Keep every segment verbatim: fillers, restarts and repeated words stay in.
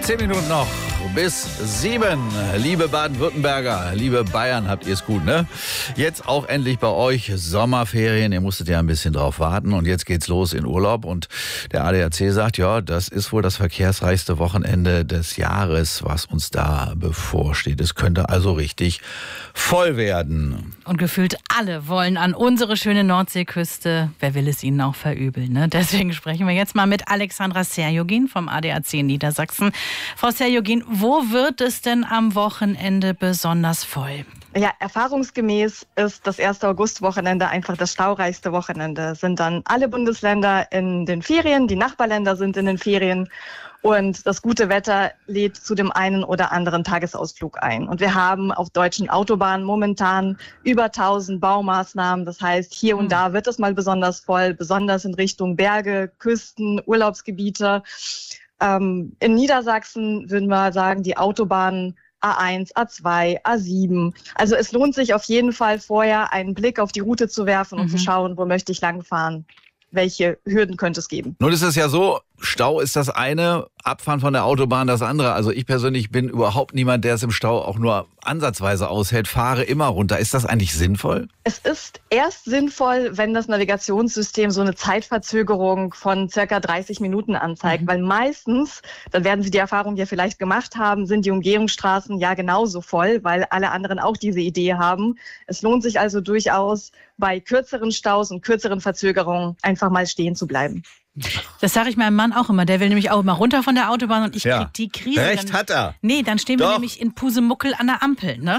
Zehn Minuten noch bis sieben. Liebe Baden-Württemberger, liebe Bayern, habt ihr es gut, ne? Jetzt auch endlich bei euch Sommerferien. Ihr musstet ja ein bisschen drauf warten und jetzt geht's los in Urlaub. Und der A D A C sagt, ja, das ist wohl das verkehrsreichste Wochenende des Jahres, was uns da bevorsteht. Es könnte also richtig voll werden. Und gefühlt alle wollen an unsere schöne Nordseeküste. Wer will es ihnen auch verübeln, ne? Deswegen sprechen wir jetzt mal mit Alexandra Serjogin vom A D A C in Niedersachsen. Frau Serjogin, wo wird es denn am Wochenende besonders voll? Ja, erfahrungsgemäß ist das erste August-Wochenende einfach das staureichste Wochenende. Es sind dann alle Bundesländer in den Ferien, die Nachbarländer sind in den Ferien und das gute Wetter lädt zu dem einen oder anderen Tagesausflug ein. Und wir haben auf deutschen Autobahnen momentan über tausend Baumaßnahmen. Das heißt, hier und da wird es mal besonders voll, besonders in Richtung Berge, Küsten, Urlaubsgebiete. Ähm, in Niedersachsen würden wir sagen, die Autobahnen A eins, A zwei, A sieben. Also es lohnt sich auf jeden Fall vorher einen Blick auf die Route zu werfen und mhm. zu schauen, wo möchte ich langfahren. Welche Hürden könnte es geben? Nun ist es ja so, Stau ist das eine, Abfahren von der Autobahn das andere. Also ich persönlich bin überhaupt niemand, der es im Stau auch nur ansatzweise aushält, fahre immer runter. Ist das eigentlich sinnvoll? Es ist erst sinnvoll, wenn das Navigationssystem so eine Zeitverzögerung von circa dreißig Minuten anzeigt, mhm. weil meistens, dann werden Sie die Erfahrung ja vielleicht gemacht haben, sind die Umgehungsstraßen ja genauso voll, weil alle anderen auch diese Idee haben. Es lohnt sich also durchaus, bei kürzeren Staus und kürzeren Verzögerungen einfach mal stehen zu bleiben. Das sage ich meinem Mann auch immer. Der will nämlich auch immer runter von der Autobahn und ich ja. krieg die Krise. Recht dann, hat er. Nee, dann stehen Doch. wir nämlich in Pusemuckel an der Ampel. Ne?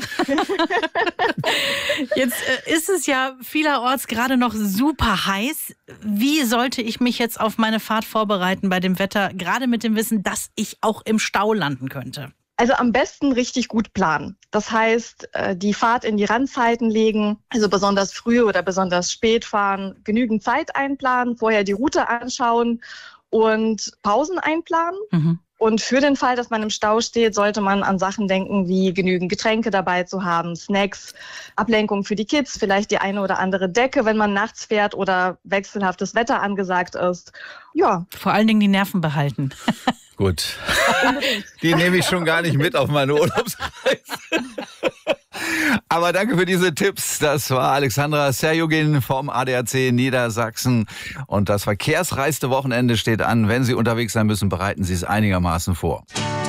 Jetzt äh, ist es ja vielerorts gerade noch super heiß. Wie sollte ich mich jetzt auf meine Fahrt vorbereiten bei dem Wetter, gerade mit dem Wissen, dass ich auch im Stau landen könnte? Also am besten richtig gut planen. Das heißt, die Fahrt in die Randzeiten legen, also besonders früh oder besonders spät fahren, genügend Zeit einplanen, vorher die Route anschauen und Pausen einplanen. Mhm. Und für den Fall, dass man im Stau steht, sollte man an Sachen denken, wie genügend Getränke dabei zu haben, Snacks, Ablenkung für die Kids, vielleicht die eine oder andere Decke, wenn man nachts fährt oder wechselhaftes Wetter angesagt ist. Ja. Vor allen Dingen die Nerven behalten. Gut. Die nehme ich schon gar nicht mit auf meine Urlaubsreise. Aber danke für diese Tipps. Das war Alexandra Serjogin vom A D A C Niedersachsen. Und das verkehrsreichste Wochenende steht an. Wenn Sie unterwegs sein müssen, bereiten Sie es einigermaßen vor.